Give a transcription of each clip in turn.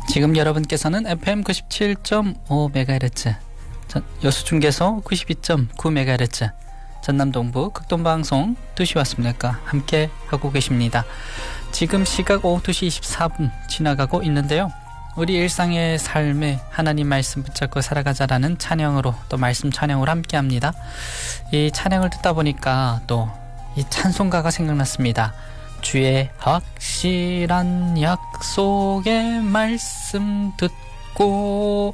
지금 여러분께서는 FM 97.5MHz, 여수중계소 92.9MHz, 전남동부 극동방송 2시 왔습니까? 함께 하고 계십니다. 지금 시각 오후 2시 24분 지나가고 있는데요. 우리 일상의 삶에 하나님 말씀 붙잡고 살아가자라는 찬양으로 또 말씀 찬양으로 함께합니다. 이 찬양을 듣다 보니까 또 이 찬송가가 생각났습니다. 주의 확실한 약속의 말씀 듣고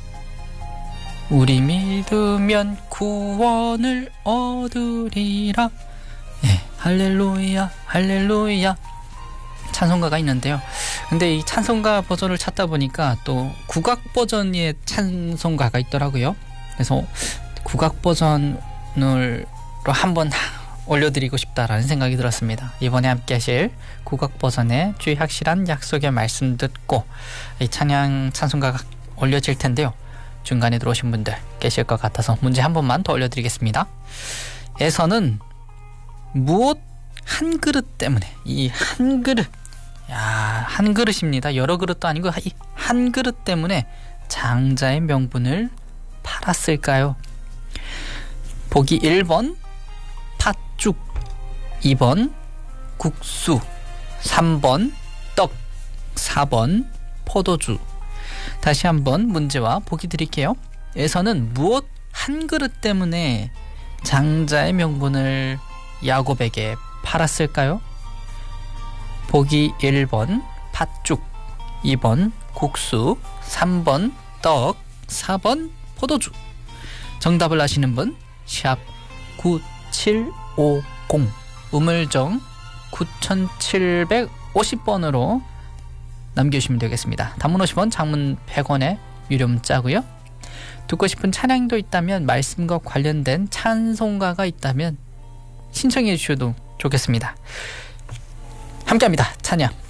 우리 믿으면 구원을 얻으리라. 예, 할렐루야 할렐루야 찬송가가 있는데요. 근데 이 찬송가 버전을 찾다 보니까 또 국악 버전의 찬송가가 있더라고요. 그래서 국악 버전으로 한번 올려드리고 싶다라는 생각이 들었습니다. 이번에 함께 하실 국악 버전의 주의 확실한 약속의 말씀 듣고 이 찬송가가 올려질 텐데요. 중간에 들어오신 분들 계실 것 같아서 문제 한 번만 더 올려드리겠습니다. 에서는 무엇 한 그릇 때문에, 이 한 그릇, 한 그릇입니다. 여러 그릇도 아니고 이 한 그릇 때문에 장자의 명분을 팔았을까요? 보기 1번 팥죽, 2번 국수, 3번 떡, 4번 포도주. 다시 한번 문제와 보기 드릴게요. 에서는 무엇 한 그릇 때문에 장자의 명분을 야곱에게 팔았을까요? 보기 1번 팥죽, 2번 국수, 3번 떡, 4번 포도주. 정답을 아시는 분 샵 9750 우물정 9750번으로 남겨주시면 되겠습니다. 단문 50원, 장문 100원의 유료 문자고요. 듣고 싶은 찬양도 있다면, 말씀과 관련된 찬송가가 있다면 신청해 주셔도 좋겠습니다. 함께합니다. 찬양.